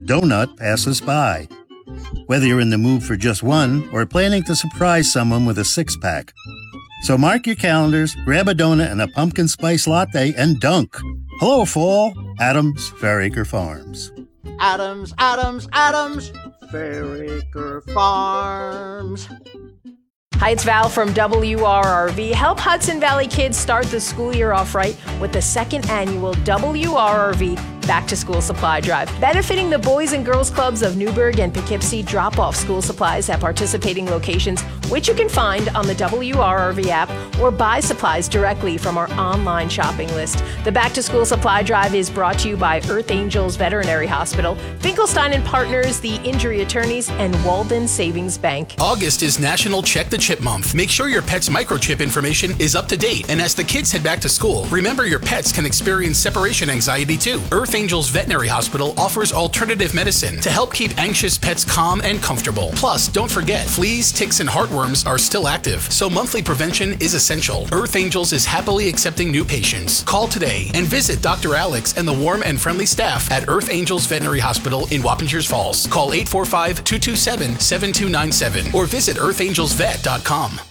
donut passes by. Whether you're in the mood for just one or planning to surprise someone with a six-pack. So mark your calendars, grab a donut and a pumpkin spice latte, and dunk. Hello, fall. Adams, Fairacre Farms. Adams, Adams, Adams, Fairacre Farms. Hi, it's Val from WRRV. Help Hudson Valley kids start the school year off right with the second annual WRRV Back to School Supply Drive. Benefiting the Boys and Girls Clubs of Newburgh and Poughkeepsie, drop off school supplies at participating locations, which you can find on the WRRV app or buy supplies directly from our online shopping list. The Back to School Supply Drive is brought to you by Earth Angels Veterinary Hospital, Finkelstein and Partners, the Injury Attorneys, and Walden Savings Bank. August is National Check the Chip Month. Make sure your pet's microchip information is up to date. And as the kids head back to school, remember your pets can experience separation anxiety too. Earth Angels Veterinary Hospital offers alternative medicine to help keep anxious pets calm and comfortable. Plus, don't forget, fleas, ticks, and heartworms are still active, so monthly prevention is essential. Earth Angels is happily accepting new patients. Call today and visit Dr. Alex and the warm and friendly staff at Earth Angels Veterinary Hospital in Wappingers Falls. Call 845-227-7297 or visit earthangelsvet.com.